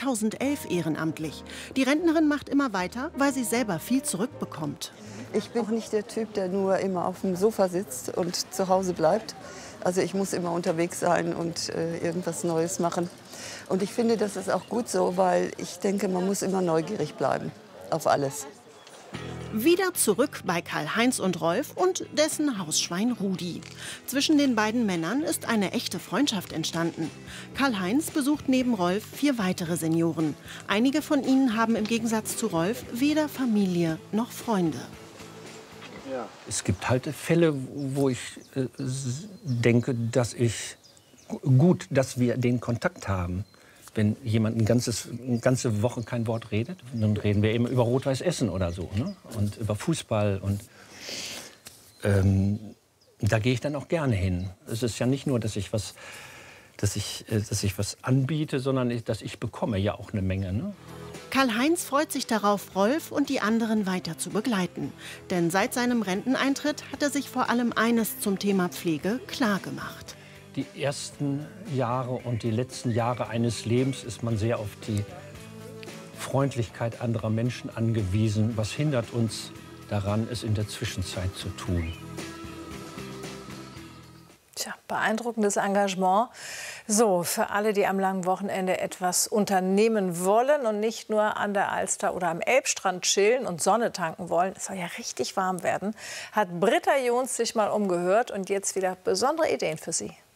2011 ehrenamtlich. Die Rentnerin macht immer weiter, weil sie selber viel zurückbekommt. Ich bin nicht der Typ, der nur immer auf dem Sofa sitzt und zu Hause bleibt. Also ich muss immer unterwegs sein und irgendwas Neues machen. Und ich finde, das ist auch gut so, weil ich denke, man muss immer neugierig bleiben auf alles. Wieder zurück bei Karl-Heinz und Rolf und dessen Hausschwein Rudi. Zwischen den beiden Männern ist eine echte Freundschaft entstanden. Karl-Heinz besucht neben Rolf 4 weitere Senioren. Einige von ihnen haben im Gegensatz zu Rolf weder Familie noch Freunde. Es gibt halt Fälle, wo ich denke, dass wir den Kontakt haben. Wenn jemand eine ganze Woche kein Wort redet, dann reden wir eben über Rot-Weiß Essen oder so, ne? Und über Fußball. Und da gehe ich dann auch gerne hin. Es ist ja nicht nur, dass ich was anbiete, sondern dass ich bekomme ja auch eine Menge. Ne? Karl-Heinz freut sich darauf, Rolf und die anderen weiter zu begleiten. Denn seit seinem Renteneintritt hat er sich vor allem eines zum Thema Pflege klargemacht. Die ersten Jahre und die letzten Jahre eines Lebens ist man sehr auf die Freundlichkeit anderer Menschen angewiesen. Was hindert uns daran, es in der Zwischenzeit zu tun? Tja, beeindruckendes Engagement. So, für alle, die am langen Wochenende etwas unternehmen wollen und nicht nur an der Alster oder am Elbstrand chillen und Sonne tanken wollen, es soll ja richtig warm werden, hat Britta Jons sich mal umgehört und jetzt wieder besondere Ideen für Sie.